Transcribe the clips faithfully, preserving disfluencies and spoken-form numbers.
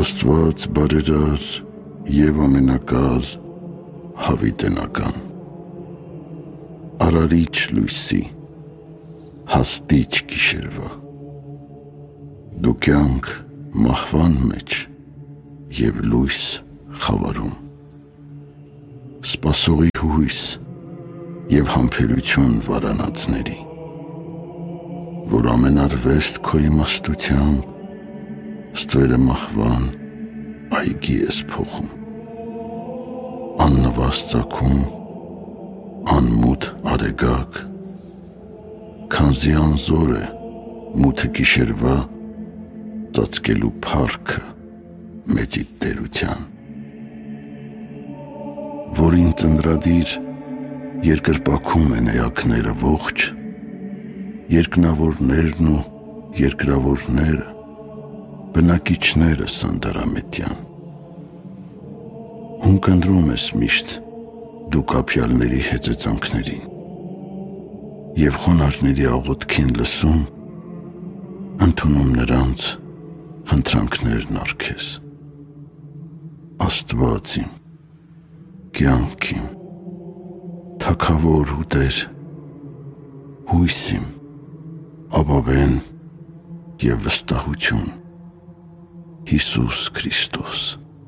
Աստված բարերար և ամենակալ հավիտենական, արարիչ լույսի, հաստիչ գիշերվա, դու կյանք մահվան մեջ և լույս խավարում, սպասողի հույս և համբերություն վարանածների, որ ամեն արվեստ քո իմաստությամբ ստվերը մահվան այգի ես փոխում, աննվաստ ծագում, անմութ արեգակ, քանզի անզոր է մութը գիշերվա ծածկելու փառքը մեծիդ տերության, որին ծնրադիր երկրպագում են էակները ողջ, երկնավորներն ու երկրավորները, բնակիչները սանդարամետյան, ունկնդրում ես միշտ դու կապյալների հեծեծանքներին և խոնարհների աղոթքին լսում, ընդունում նրանց խնդրանքներն առքես, Աստված իմ, կյանք իմ, թագավոր ու Տեր, հույս իմ, ապավեն և վստահություն, Հիսուս Քրիստոս,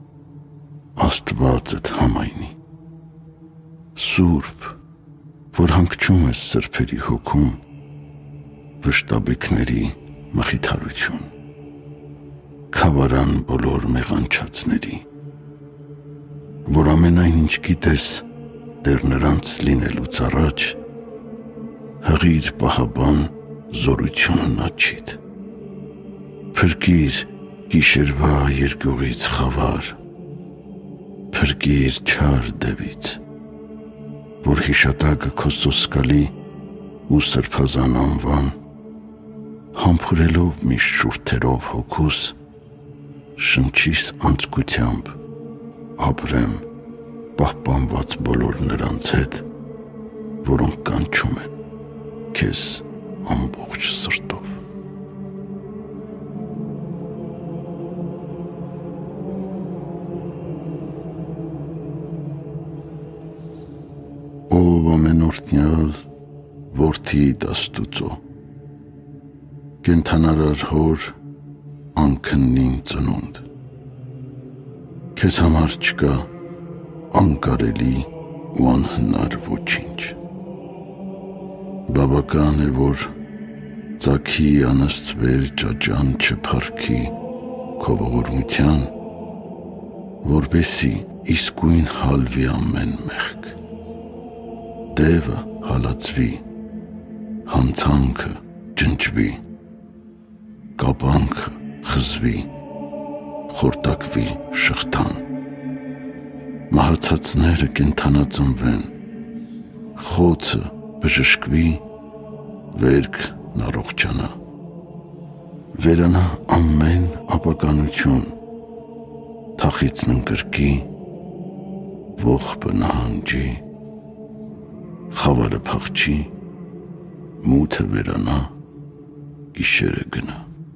Աստվածդ համայնի, Սուրբ, որ հանգչում ես սրբերի հոգում, վշտաբեքների մխիթարություն, քավարան բոլոր մեղանչածների, որ ամենայն ինչ գիտես դեռ նրանց լինելուց առաջ, հղիր պահաբան զորությունն աչիդ, փրկիր գիշերվա երկյուղից խավար, փրկիր չար դևից, որ հիշատակը քո սոսկալի ու սրբազան անվան, համբուրելով միշտ շուրթերով հոգուս, շնչիս անձկությամբ, ապրեմ պահպանված բոլոր նրանց հետ, որոնք կանչում են քեզ ամբողջ սրտով։ Ով ամենօրհնյալ որդիդ Աստուծո, կենդանարար հոր անքննին ծնունդ, քեզ համար չկա անկարելի ու անհնար ոչինչ, բավական է, որ ծագի անըստվեր ճաճան չփառքի քո ողորմության, որպեսզի իսկույն հալվի ամեն մեղք, դևը հալածվի, հանցանքը ջնջվի, կապանքը խզվի, խորտակվի շղթան, մահացածները կենդանածնվեն, խոցը բժշկվի, վերքն առողջանա, վերանա ամեն ապականություն, թախիծն ընկրկի, ողբը նահանջի, խավարը փախչի, մութը վերանա, գիշերը գնա,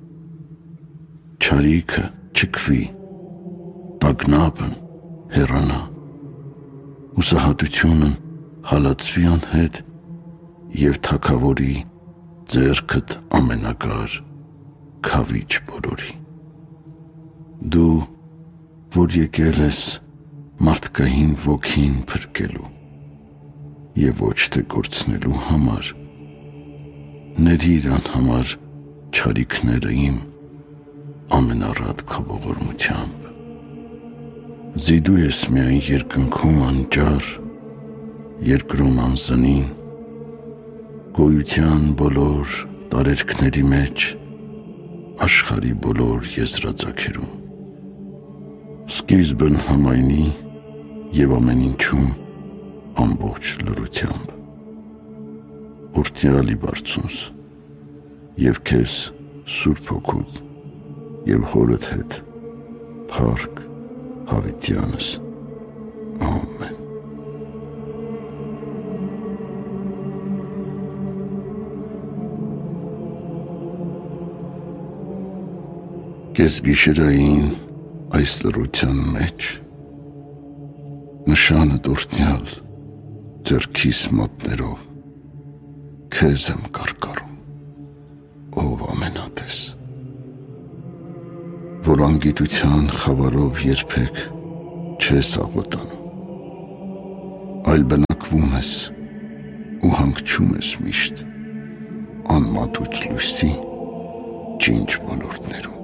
չարիքը չքվի, տագնապն հեռանա, հուսահատությունն հալածվի անհետ և թագավորի ձեռքդ ամենակար քավիչ բոլորի, դու, որ եկել ես մարդկային ոգին փրկելու և ոչ թե կորցնելու համար, ներիր անհամար չարիքները իմ ամենառատ քո ողորմությամբ, զիդու ես միայն երկնքում անճար, երկրում անզնին, գոյության բոլոր տարերքների մեջ, աշխարհի բոլոր եզրածագերում, սկիզբն համայնի և ամեն ինչում ամբողջ լրությամբ, օրհնյալի բարձունս և քեզ Սուրբ Հոգուդ և հորդ հետ փառք հավիտյանս, ամեն։ Կես գիշերային այս լռության մեջ նշանը դուրտնյալ ձեռքիս մատներով քեզ եմ կարկառում, ով ամենատես, որ անգիտության խավարով երբեք չես աղոտանում, այլ բնակվում ես ու հանգչում ես միշտ անմատուց լույսի ջինջ ոլորտներում։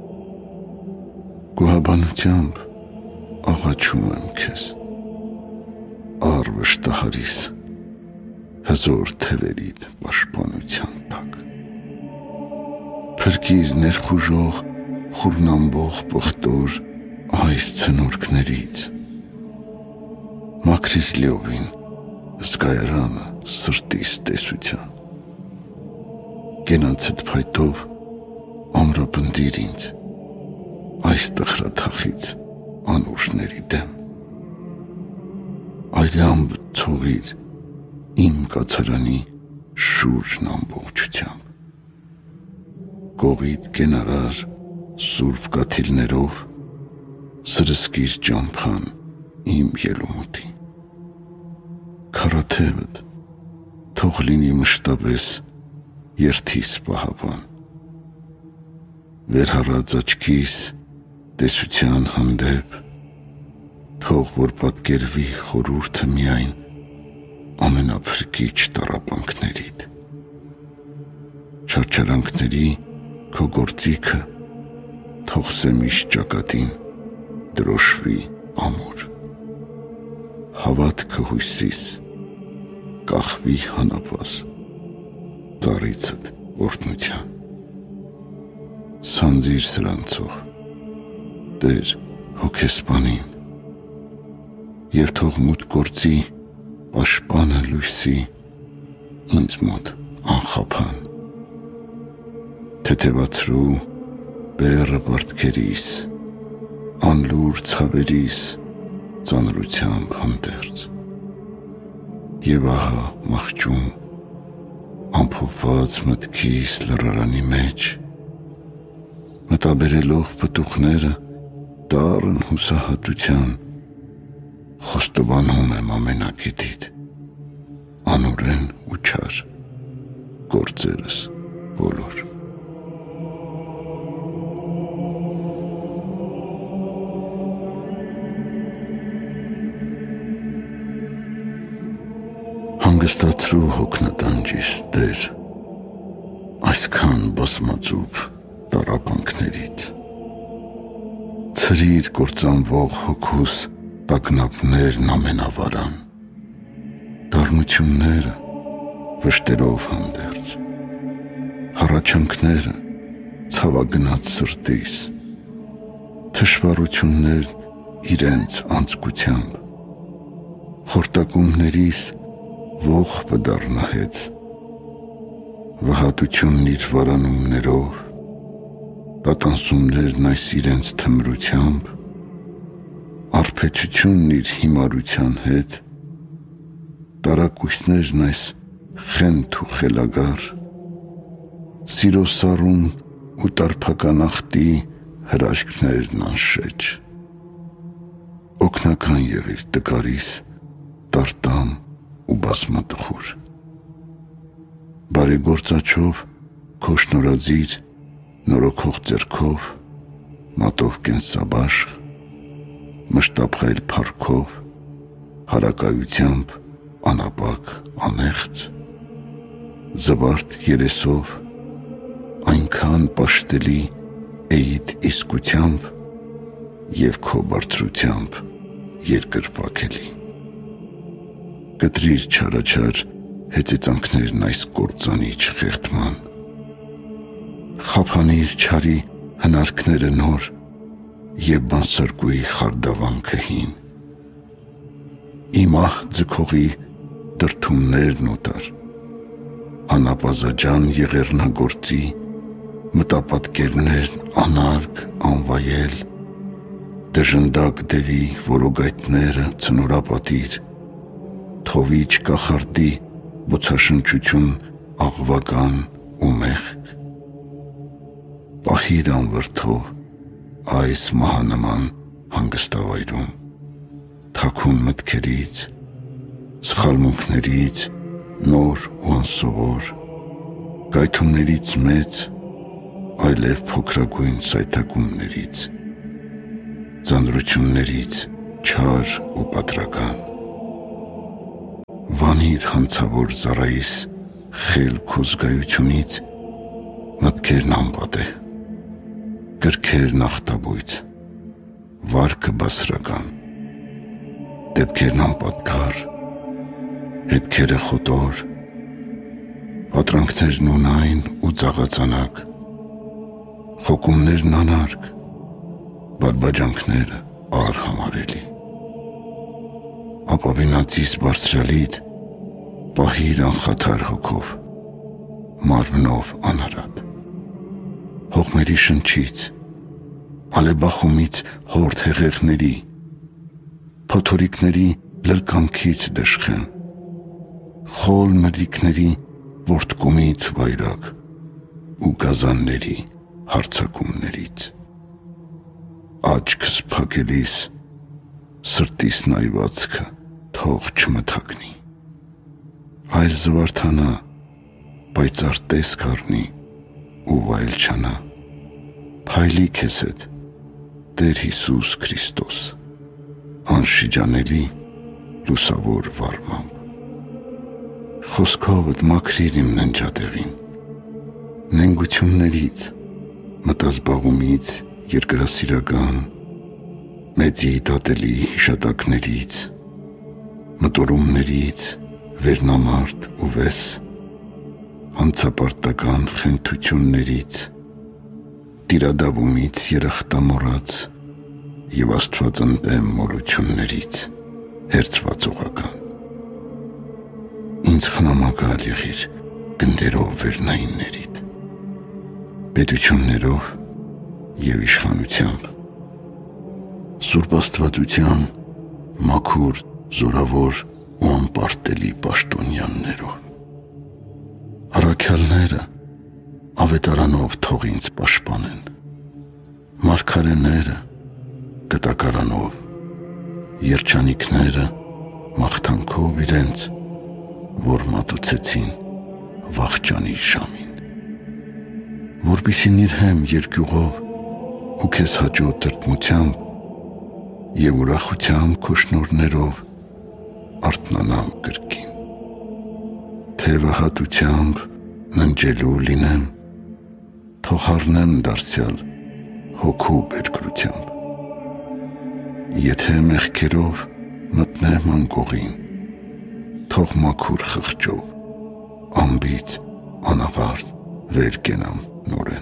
Գոհաբանությամբ աղաչում եմ քեզ, առ վշտահարիս հզոր թևերիդ պաշտպանության տակ։ Փրկիր ներխուժող խուրնամբող պղտոր այս ցնորքներից, մաքրիր լիովին զգայարանը սրտիս տեսության, գենացդ փայտով ամրապնդիր ինձ այս տխրաթախից անուշների դեմ, այրամբ ցողիր իմ կացարանի շուրջն ամբողջությամբ, գողիդ կենարար սուրբ կաթիլներով սրսկիր ճամփան իմ ելումուտի, քարաթևդ թող լինի մշտապես երթիս պահապան, վերհառած աչքիս տեսության հանդեպ, թող որ պատկերվի խորհուրդը միայն ամենափրկիչ տառապանքներիդ, չարչարանքների քո գործիքը թող սեմիշ ճակատին դրոշվի ամուր, հավատքը հույսիս կախվի հանապաս ծառիցդ օրհնության, սանձիր սրանցող Տեր հոգեսպանին, և թող մութ գործի պաշտպանը լույսի ինձ մոտ անխափան, թեթևացրու բեռը պարտքերիս, անլուր ցավերիս ծանրությամբ հանդերձ, և ահա մահճում ամփոփված մտքիս լռարանի մեջ, մտաբերելով պտուղները դառն հուսահատության, խոստովանում եմ ամենակետիդ, անօրեն ու չար գործերս բոլոր։ Հանգստացրու հոգնատանջիս Տեր, այսքան բազմածուփ տառապանքներից, ցրիր կործանվող հոգուս տագնապներն ամենավարան, դառնությունները վշտերով հանդերձ, հառաչանքները ցավագնաց սրտիս, թշվառություններն իրենց անձկությամբ, խորտակումներիս ողբը դառնահեց, վհատությունն իր վարանումներով, տատանսումներն այս իրենց թմրությամբ, արբեցությունն իր հիմարության հետ, տարակույսներն այս խենթ ու խելագար, սիրո սառուն ու տարփական ախտի հրաշքներն անշեջ, օգնական եղիր տկարիս տարտամ ու բազմատխուր, բարեգործաչով քո շնորհաձիր նորոգող ձեռքով, մատով կենսաբաշխ, մշտապխայլ փառքով, հարակայությամբ անապակ անեղծ, զվարթ երեսով, այնքան պաշտելի էիդ իսկությամբ և քո բարձրությամբ երկրպագելի, կտրիր չարաչար հեծեծանքներն այս կործանիչ խեղդման, խափանիր չարի հնարքները նոր և բանսարկուի խարդավանքը հին, իմ ահ ձգողի դրդումներն օտար, հանապազաջան եղեռնագործի մտապատկերներն անարգ անվայել, դժնդակ դևի որոգայթները ցնորապատիր, թովիչ կախարդի բոցաշնչություն աղվական ու մեղք, պահիր անվրդով այս մահանման հանգստավայրում, թաքուն մտքերից, սխալմունքներից, նոր ու անսովոր, գայթումներից մեծ, այլև փոքրագույն սայթակումներից, ձանձրություններից չար ու պատրական։ Վանիր հանցավոր ծառայիս խելք ու զգայությունից, մտքերն անպատե, կրքերն ախտաբույծ, վարքը բասրական, դեպքերն անպատկար, հետքերը խոտոր, պատրանքներն ունայն ու ծաղածանակ, խոկումներն անարգ, բարբաջանքները արհամարելի։ Ապավինածիս բարձրալիդ պահիր անխաթար հոգով, մարմնով անարատ, հողմերի շնչից, ալեբախումից հորդ հեղեղների, փոթորիկների լլկամքից դժխեն, խոլ մրրիկների որդկումից վայրակ ու գազանների հարցակումներից։ Աչքս փակելիս սրտիս նայվածքը թող չմթակնի, այլ զվարթանա, պայծառ տեսք առնի ու վայելչանա, փայլի քեզ հետ Տեր Հիսուս Քրիստոս, անշիջանելի լուսավոր վառմամբ։ Խոսքովդ մաքրիր իմ ննջատեղին, նենգություններից, մտազբաղումից, երկրասիրական, մեծի դատելի հիշատակներից, մտորումներից, վերնամարդ ու վես, հանցապարտական խենթություններից, տիրադավումից երախտամոռաց և աստվածընդեմ մոլություններից հերձվածողական։ Ինձ խնամակալ եղիր գնդերով վերնայիններիդ, պետություններով և իշխանությամբ, Սուրբ Աստվածության մաքուր, զորավոր ու անպարտելի պաշտոնյաներով։ Առաքյալները ավետարանով թող ինձ պաշտպանեն, մարգարեները կտակարանով, երջանիկները մաղթանքով իրենց, որ մատուցեցին վախճանի ժամին, որպեսզի նիրհեմ երկյուղով ու քեզ հաճո տրտմությամբ և ուրախությամբ քո շնորհներով արթնանամ կրկին, թևը հատությամբ ննջելու լինեմ, թող հառնեմ դարձյալ հոգու բերկրությամբ, եթե մեղքերով մտնեմ անկողին, թող մաքուր խղճով, անբիծ, անաղարտ վեր կենամ նորեն։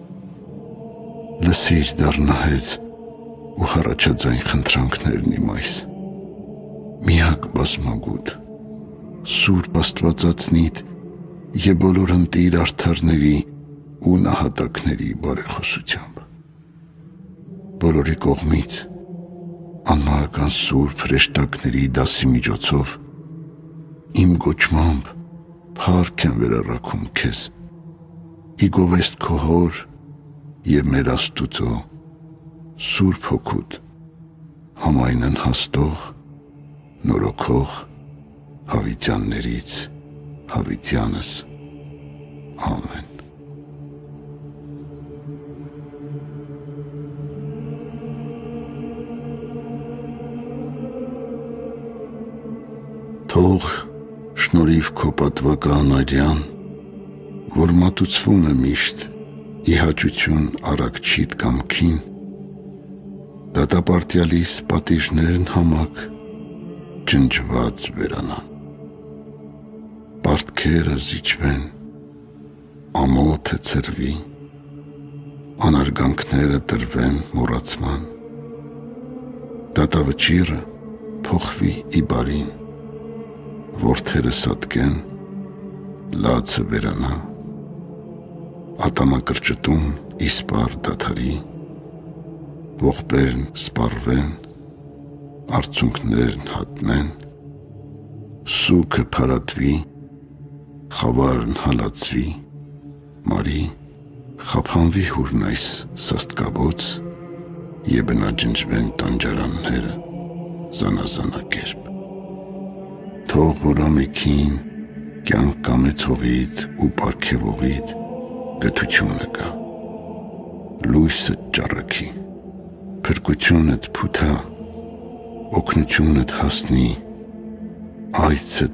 Լսիր դառնահեծ ու հառաջաձայն խնդրանքներն իմ այս, միակ բազմագութ, Սուրբ Աստվածածնիդ և բոլոր ընտիր արդարների ու նահատակների բարեխոսությամբ։ Բոլորի կողմից անմահական սուրբ հրեշտակների դասի միջոցով իմ գոչմամբ փառք եմ վերառաքում քեզ, ի գովեստ քո հոր և մեր Աստուծո Սուրբ Հոգուդ, համայնն հաստող, նորոգող հավիտյաններից հավիտյանս։ Ամեն։ Թող շնորհիվ քո պատվական արյան, որ մատուցվում է միշտ ի հաճություն առաքչիդ կամքին, դատապարտյալիս պատիժներն համակ ջնջված վերանան, պարտքերը զիջվեն, ամոթը ցրվի, անարգանքները տրվեն մոռացման, դատավճիռը փոխվի ի բարին, որդերը սատկեն, լացը վերանա, ատամակրճտում իսպար դադարի, ողբերն սպառվեն, արցունքներն հատնեն, սուգը փարատվի, խավարն հալածվի, մարի խափանվի հուրն այս սաստկաբոց, եւ բնաջնջվեն տանջարանները զանազանակերպ։ Թող որ ամեքին կյանք կամեցողիդ ու պարգևողիդ գթությունը կա, լույսը ճառագի, փրկությունդ փութա, օգնությունդ հասնի, այցը